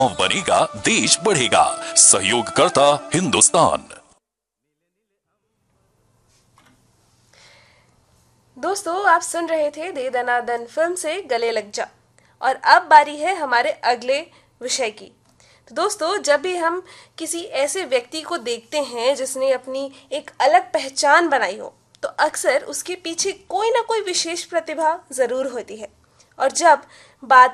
बनेगा, देश बढ़ेगा। सहयोगकर्ता हिंदुस्तान। दोस्तों, आप सुन रहे थे दे दनादन फिल्म से गले लग जा। और अब बारी है हमारे अगले विषय की। तो दोस्तों, जब भी हम किसी ऐसे व्यक्ति को देखते हैं जिसने अपनी एक अलग पहचान बनाई हो, तो अक्सर उसके पीछे कोई ना कोई विशेष प्रतिभा जरूर होती है। और जब बात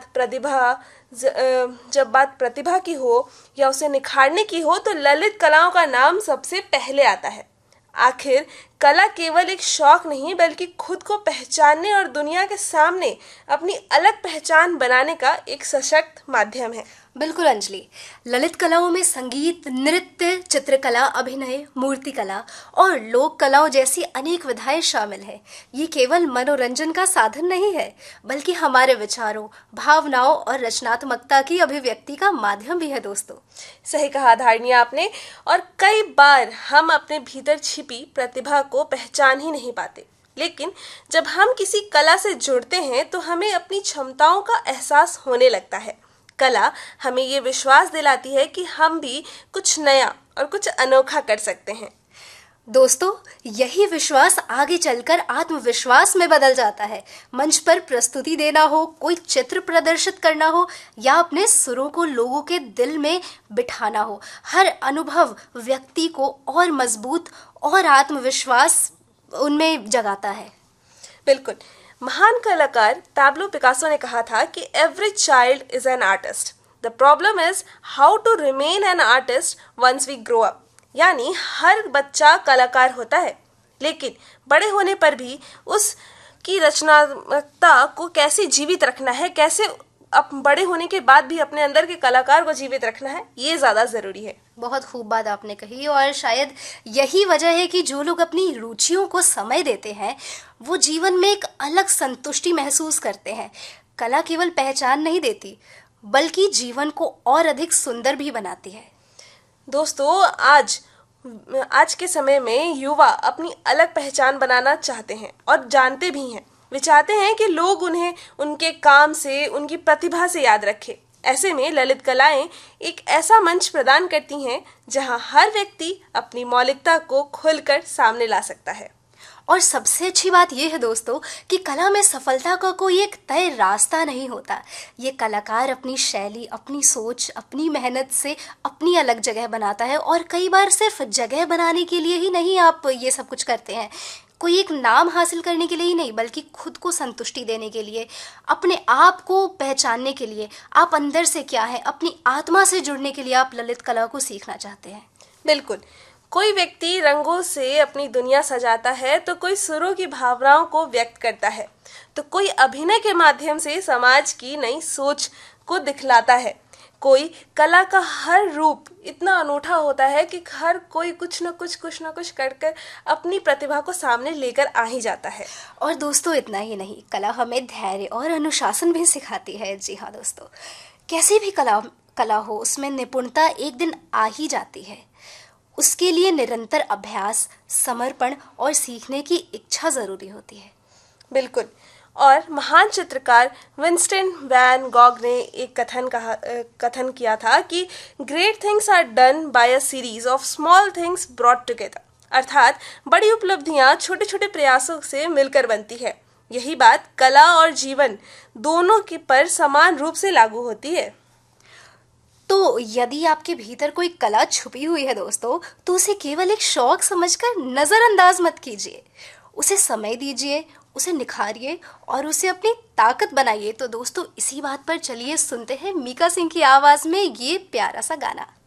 प्रतिभा की हो या उसे निखारने की हो, तो ललित कलाओं का नाम सबसे पहले आता है। आखिर कला केवल एक शौक नहीं, बल्कि खुद को पहचानने और दुनिया के सामने अपनी अलग पहचान बनाने का एक सशक्त माध्यम है। बिल्कुल अंजलि, ललित कलाओं में संगीत, नृत्य, चित्रकला, अभिनय, मूर्तिकला और लोक कलाओं जैसी अनेक विधाएं शामिल है। ये केवल मनोरंजन का साधन नहीं है, बल्कि हमारे विचारों, भावनाओं और रचनात्मकता की अभिव्यक्ति का माध्यम भी है। दोस्तों, सही कहा धारणी आपने। और कई बार हम अपने भीतर छिपी प्रतिभा को पहचान ही नहीं पाते, लेकिन जब हम किसी कला से जुड़ते हैं तो हमें अपनी क्षमताओं का एहसास होने लगता है। कला हमें ये विश्वास दिलाती है कि हम भी कुछ नया और कुछ अनोखा कर सकते हैं। दोस्तों, यही विश्वास आगे चलकर आत्मविश्वास में बदल जाता है। मंच पर प्रस्तुति देना हो, कोई चित्र प्रदर्शित करना हो या अपने सुरों को लोगों के दिल में बिठाना हो, हर अनुभव व्यक्ति को और मजबूत और आत्मविश्वास उनमें जगाता है। बिल्कुल। महान कलाकार पैब्लो पिकासो ने कहा था कि every child is an artist, the problem is how to remain an artist once we grow up. यानी हर बच्चा कलाकार होता है, लेकिन बड़े होने पर भी उसकी रचनात्मकता को कैसे जीवित रखना है, कैसे बड़े होने के बाद भी अपने अंदर के कलाकार को जीवित रखना है, ये ज्यादा जरूरी है। बहुत खूब बात आपने कही। और शायद यही वजह है कि जो लोग अपनी रुचियों को समय देते हैं, वो जीवन में एक अलग संतुष्टि महसूस करते हैं। कला केवल पहचान नहीं देती, बल्कि जीवन को और अधिक सुंदर भी बनाती है। दोस्तों, आज के समय में युवा अपनी अलग पहचान बनाना चाहते हैं और जानते भी हैं। वे चाहते हैं कि लोग उन्हें उनके काम से, उनकी प्रतिभा से याद रखें। ऐसे में ललित कलाएं एक ऐसा मंच प्रदान करती हैं जहां हर व्यक्ति अपनी मौलिकता को खुलकर सामने ला सकता है। और सबसे अच्छी बात यह है दोस्तों कि कला में सफलता का कोई एक तय रास्ता नहीं होता। ये कलाकार अपनी शैली, अपनी सोच, अपनी मेहनत से अपनी अलग जगह बनाता है। और कई बार सिर्फ जगह बनाने के लिए ही नहीं आप ये सब कुछ करते हैं, कोई एक नाम हासिल करने के लिए ही नहीं, बल्कि खुद को संतुष्टि देने के लिए, अपने आप को पहचानने के लिए, आप अंदर से क्या है, अपनी आत्मा से जुड़ने के लिए आप ललित कला को सीखना चाहते हैं। बिल्कुल। कोई व्यक्ति रंगों से अपनी दुनिया सजाता है, तो कोई सुरों की भावनाओं को व्यक्त करता है, तो कोई अभिनय के माध्यम से समाज की नई सोच को दिखलाता है। कोई कला का हर रूप इतना अनूठा होता है कि हर कोई कुछ न कुछ कर अपनी प्रतिभा को सामने लेकर आ ही जाता है। और दोस्तों, इतना ही नहीं, कला हमें धैर्य और अनुशासन भी सिखाती है। जी हाँ दोस्तों, कैसी भी कला हो, उसमें निपुणता एक दिन आ ही जाती है। उसके लिए निरंतर अभ्यास, समर्पण और सीखने की इच्छा जरूरी होती है। बिल्कुल। और महान चित्रकार विंस्टन वैन गॉग ने एक कथन किया था कि great things are done by a series of small things brought together. अर्थात बड़ी उपलब्धियां छोटे छोटे प्रयासों से मिलकर बनती है। यही बात कला और जीवन दोनों के पर समान रूप से लागू होती है। तो यदि आपके भीतर कोई कला छुपी हुई है दोस्तों, तो उसे केवल एक शौक समझकर नजरअंदाज मत कीजिए। उसे समय दीजिए, उसे निखारिए और उसे अपनी ताकत बनाइए। तो दोस्तों, इसी बात पर चलिए सुनते हैं मीका सिंह की आवाज में ये प्यारा सा गाना।